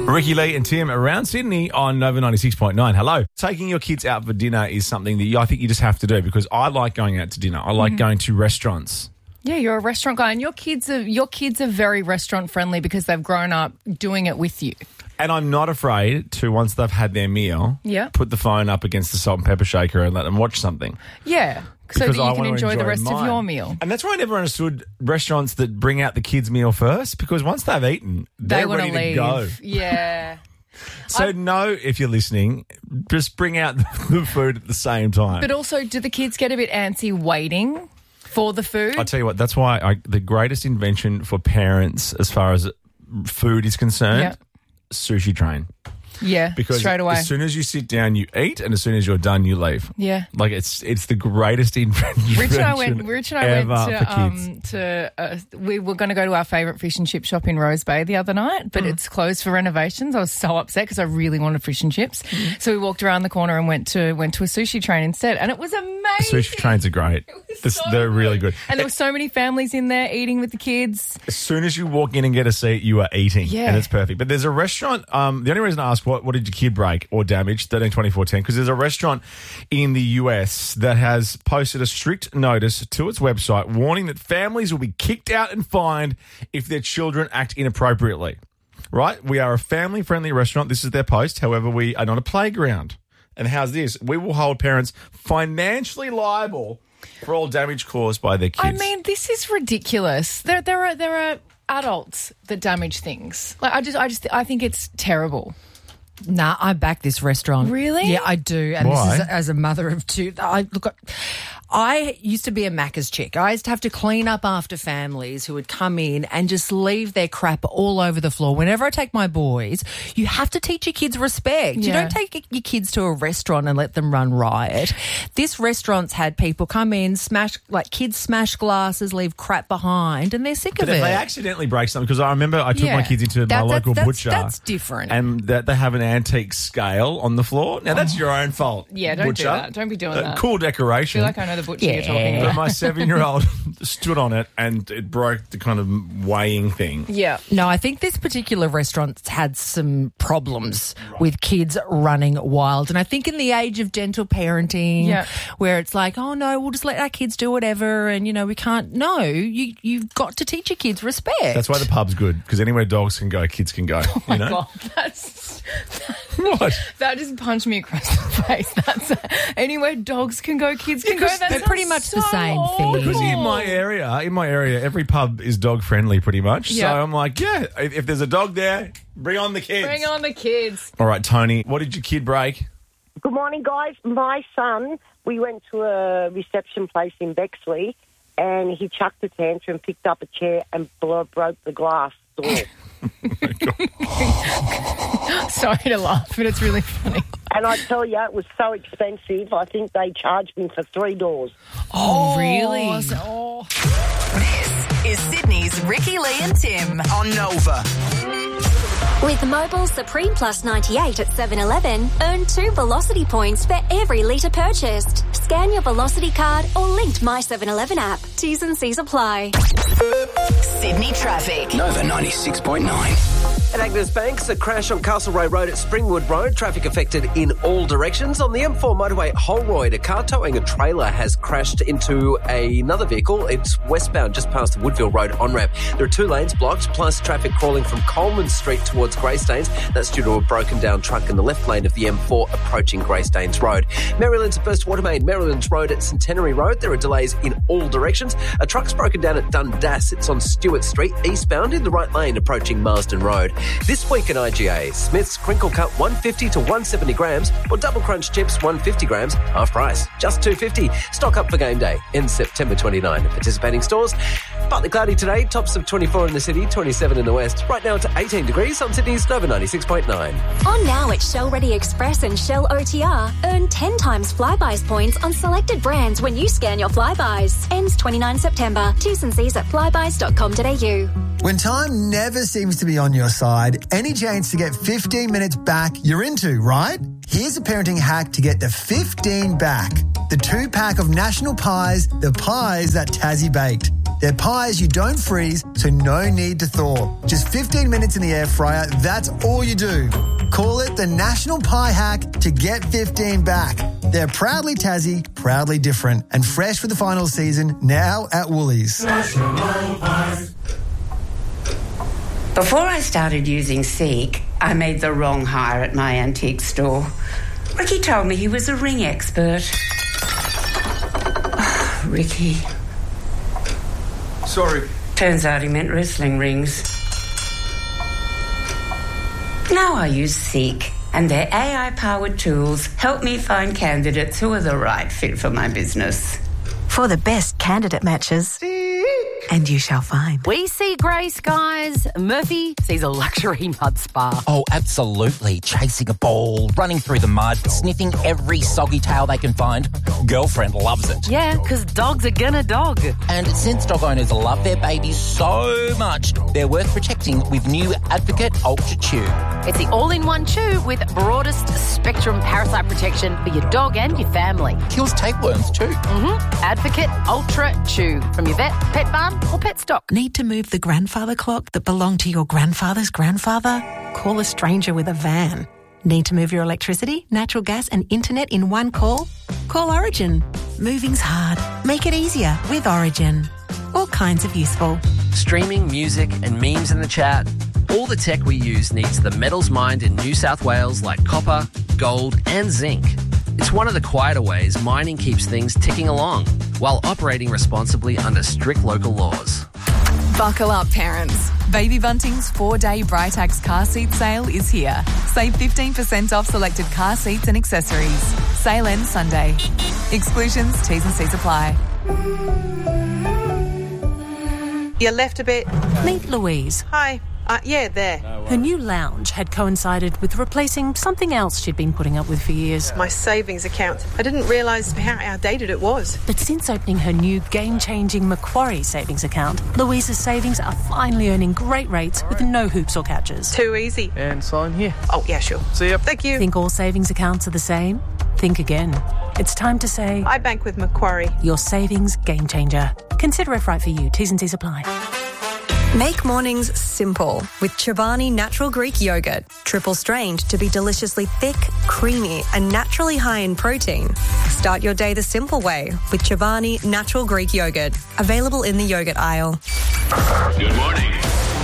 Ricky Lee and Tim around Sydney on Nova 96.9. Hello. Taking your kids out for dinner is something that I think you just have to do because I like going out to dinner. I like going to restaurants. Yeah, you're a restaurant guy, and your kids are very restaurant friendly because they've grown up doing it with you. And I'm not afraid to, once they've had their meal, put the phone up against the salt and pepper shaker and let them watch something. Yeah, so that Because I you can want to enjoy the rest mine. of your meal. And that's why I never understood restaurants that bring out the kids' meal first, because once they've eaten, they're want ready to leave. to go. Yeah. So no, if you're listening, just bring out the food at the same time. But also, do the kids get a bit antsy waiting for the food? I'll tell you what, that's why the greatest invention for parents as far as food is concerned, sushi train. Yeah, Because straight away. as soon as you sit down, you eat, and as soon as you're done, you leave. Yeah. Like it's the greatest invention Rich and I went ever for kids. We were going to go to our favourite fish and chip shop in Rose Bay the other night, but it's closed for renovations. I was so upset because I really wanted fish and chips. So we walked around the corner and went to a sushi train instead, and it was amazing. Sushi trains are great. They're really good. And there were so many families in there eating with the kids. As soon as you walk in and get a seat, you are eating. Yeah. And it's perfect. But there's a restaurant, the only reason I ask what did your kid break or damage, 13 24 10, because there's a restaurant in the US that has posted a strict notice to its website warning that families will be kicked out and fined if their children act inappropriately. Right? We are a family-friendly restaurant. This is their post. However, we are not a playground. And how's this? We will hold parents financially liable for all damage caused by their kids. I mean, this is ridiculous. There are adults that damage things. Like I think it's terrible. Nah, I back this restaurant. Really? Yeah, I do. And Why? this is as a mother of two. I used to be a Macca's chick. I used to have to clean up after families who would come in and just leave their crap all over the floor. Whenever I take my boys, you have to teach your kids respect. You Yeah. don't take your kids to a restaurant and let them run riot. This restaurant's had people come in, kids smash glasses, leave crap behind, and they're sick But of if it. they accidentally break something, because I remember I took my kids into my local butcher. That's different. And that they have an antique scale on the floor. Now, that's your own fault. Yeah, don't butcher. do that. Don't be doing that. Cool I decoration. feel like I know the butcher you're talking But about. my 7-year-old stood on it and it broke the kind of weighing thing. Yeah. No, I think this particular restaurant's had some problems with kids running wild. And I think in the age of gentle parenting, where it's like, oh, no, we'll just let our kids do whatever and, we can't. No, you've got to teach your kids respect. That's why the pub's good, because anywhere dogs can go, kids can go. Oh my God, What? that just punched me across the face. That's anywhere dogs can go, kids can go. they're pretty much the same thing. Because in my area, every pub is dog friendly pretty much. Yeah. So I'm like, if there's a dog there, bring on the kids. Bring on the kids. All right, Tony, what did your kid break? Good morning, guys. My son, we went to a reception place in Bexley and he chucked a tantrum, picked up a chair and broke the glass door. Sorry to laugh, but it's really funny. And I tell you, it was so expensive. I think they charged me for 3 doors. Oh, really? This is Sydney's Ricky Lee and Tim on Nova. With Mobile Supreme Plus 98 at 7-Eleven, earn 2 Velocity points for every litre purchased. Scan your Velocity card or linked My 7-Eleven app. T's and C's apply. Sydney traffic. Nova 96.9. At Agnes Banks, a crash on Castlereagh Road at Springwood Road. Traffic affected in all directions. On the M4 motorway Holroyd, a car towing a trailer has crashed into another vehicle. It's westbound just past the Woodville Road on-ramp. There are 2 lanes blocked, plus traffic crawling from Coleman Street towards Greystanes. That's due to a broken down truck in the left lane of the M4 approaching Greystanes Road. Maryland's First Water Main, Maryland's Road at Centenary Road. There are delays in all directions. A truck's broken down at Dundas. It's on Stewart Street, eastbound in the right lane approaching Marsden Road. This week in IGA, Smith's Crinkle Cut 150 to 170 grams or Double Crunch Chips 150 grams, half price, just $2.50. Stock up for game day in September 29 at participating stores. Partly cloudy today, tops of 24 in the city, 27 in the west. Right now to 18 degrees on Sydney's Nova 96.9. On now at Shell Ready Express and Shell OTR, earn 10 times Flybuys points on selected brands when you scan your Flybuys. Ends 29 September. T's and C's at flybuys.com.au. When time never seems to be on your side, any chance to get 15 minutes back, you're into, right? Here's a parenting hack to get the 15 back. The 2-pack of National Pies, the pies that Tassie baked. They're pies you don't freeze, so no need to thaw. Just 15 minutes in the air fryer, that's all you do. Call it the National Pie Hack to get 15 back. They're proudly Tassie, proudly different, and fresh for the final season, now at Woolies. Before I started using Seek, I made the wrong hire at my antique store. Ricky told me he was a ring expert. Oh, Ricky. Sorry. Turns out he meant wrestling rings. Now I use Seek, and their AI-powered tools help me find candidates who are the right fit for my business. For the best candidate matches. And you shall find. We see grey skies. Murphy sees a luxury mud spa. Oh, absolutely. Chasing a ball, running through the mud, sniffing every soggy tail they can find. Girlfriend loves it. Yeah, because dogs are gonna dog. And since dog owners love their babies so much, they're worth protecting with new Advocate Ultra Chew. It's the all-in-one chew with broadest spectrum parasite protection for your dog and your family. Kills tapeworms too. Advocate Ultra Chew from your vet, pet barn or pet stock. Need to move the grandfather clock that belonged to your grandfather's grandfather? Call a stranger with a van. Need to move your electricity, natural gas and internet in one call? Call Origin. Moving's hard. Make it easier with Origin. All kinds of useful. Streaming, music and memes in the chat. All the tech we use needs the metals mined in New South Wales like copper, gold and zinc. It's one of the quieter ways mining keeps things ticking along while operating responsibly under strict local laws. Buckle up, parents. Baby Bunting's 4-day Britax car seat sale is here. Save 15% off selected car seats and accessories. Sale ends Sunday. Exclusions, T's and C's apply. You left a bit. Meet Louise. Hi. Yeah, there. Her new lounge had coincided with replacing something else she'd been putting up with for years. My savings account. I didn't realise how outdated it was. But since opening her new game-changing Macquarie savings account, Louise's savings are finally earning great rates with no hoops or catches. Too easy. And sign here. Oh, yeah, sure. See ya. Thank you. Think all savings accounts are the same? Think again. It's time to say... I bank with Macquarie. Your savings game changer. Consider if right for you. T's and C's apply. Make mornings simple with Chobani Natural Greek Yogurt. Triple strained to be deliciously thick, creamy and naturally high in protein. Start your day the simple way with Chobani Natural Greek Yogurt. Available in the yogurt aisle. Good morning.